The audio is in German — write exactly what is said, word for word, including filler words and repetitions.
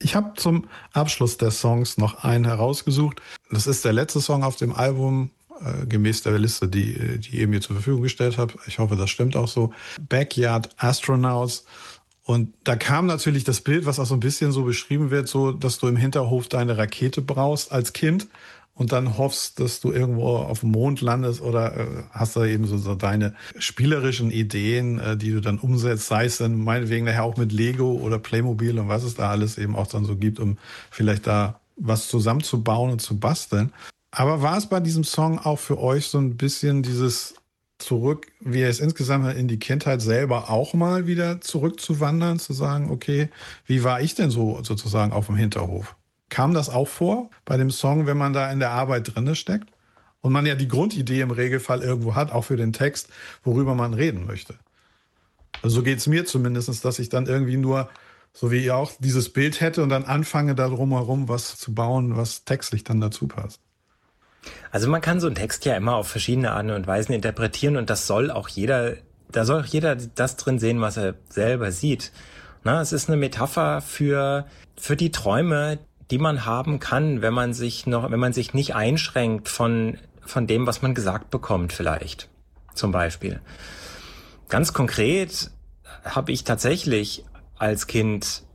Ich habe zum Abschluss der Songs noch einen herausgesucht. Das ist der letzte Song auf dem Album, äh, gemäß der Liste, die, die ihr mir zur Verfügung gestellt habt. Ich hoffe, das stimmt auch so. Backyard Astronauts. Und da kam natürlich das Bild, was auch so ein bisschen so beschrieben wird, so, dass du im Hinterhof deine Rakete brauchst als Kind und dann hoffst, dass du irgendwo auf dem Mond landest oder äh, hast da eben so, so deine spielerischen Ideen, äh, die du dann umsetzt, sei es dann meinetwegen nachher auch mit Lego oder Playmobil und was es da alles eben auch dann so gibt, um vielleicht da was zusammenzubauen und zu basteln. Aber war es bei diesem Song auch für euch so ein bisschen dieses zurück, wie es insgesamt in die Kindheit selber auch mal wieder zurückzuwandern, zu sagen, okay, wie war ich denn so sozusagen auf dem Hinterhof? Kam das auch vor bei dem Song, wenn man da in der Arbeit drinne steckt? Und man ja die Grundidee im Regelfall irgendwo hat, auch für den Text, worüber man reden möchte. Also so geht es mir zumindest, dass ich dann irgendwie nur, so wie ihr auch, dieses Bild hätte und dann anfange, da drumherum was zu bauen, was textlich dann dazu passt. Also man kann so einen Text ja immer auf verschiedene Arten und Weisen interpretieren und das soll auch jeder, da soll auch jeder das drin sehen, was er selber sieht. Na, es ist eine Metapher für, für die Träume, die man haben kann, wenn man sich noch, wenn man sich nicht einschränkt von, von dem, was man gesagt bekommt vielleicht, zum Beispiel. Ganz konkret habe ich tatsächlich als Kind